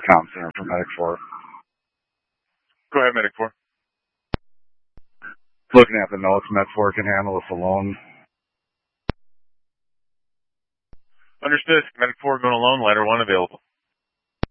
comm center for Medic 4. Go ahead, Medic 4. Looking at the notes, Med 4 can handle this alone. Understood. Medic 4 going alone, ladder 1 available.